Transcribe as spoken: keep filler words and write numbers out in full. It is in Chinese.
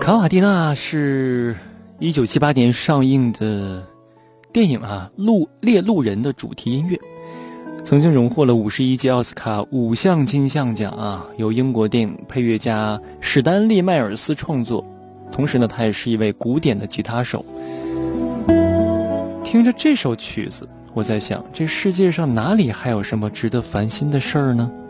卡瓦蒂娜是一九七八年上映的电影啊《路猎鹿人》的主题音乐，曾经荣获了五十一届奥斯卡五项金像奖啊，由英国电影配乐家史丹利·迈尔斯创作。同时呢，他也是一位古典的吉他手。听着这首曲子，我在想，这世界上哪里还有什么值得烦心的事儿呢？